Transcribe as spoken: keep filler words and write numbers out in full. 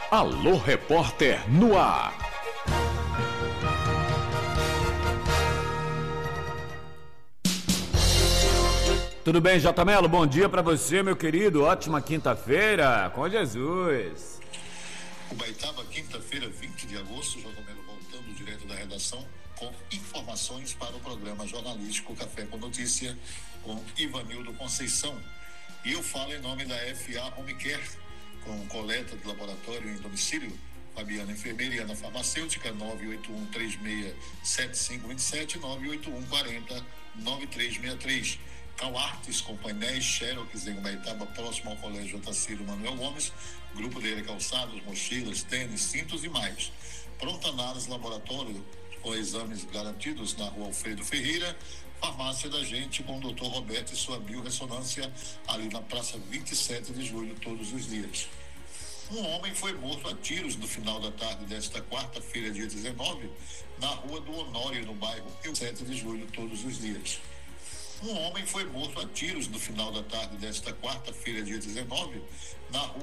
Alô Repórter no ar. Tudo bem, J. Melo? Bom dia para você, meu querido. Ótima quinta-feira com Jesus. Ubaitaba, quinta-feira, vinte de agosto, J. Melo voltando direto da redação com informações para o programa jornalístico Café com Notícia com Ivanildo Conceição. E eu falo em nome da F A Home Care, com coleta de laboratório em domicílio. Fabiana Enfermeira e Ana Farmacêutica, nove oito um três seis sete cinco dois sete, nove oito um quatro zero nove três seis três. Cal Artes, com painéis Xerox em Ubaitaba, próximo ao Colégio Otacílio Manuel Gomes. Grupo dele calçados, mochilas, tênis, cintos e mais. Pronta Análise Laboratório, com exames garantidos na Rua Alfredo Ferreira. Farmácia da Gente, com o doutor Roberto e sua biorressonância, ali na Praça vinte e sete de julho, todos os dias. Um homem foi morto a tiros no final da tarde desta quarta-feira, dia dezenove, na Rua do Honório, no bairro vinte e sete de julho, todos os dias. Um homem foi morto a tiros no final da tarde desta quarta-feira, dia dezenove, na Rua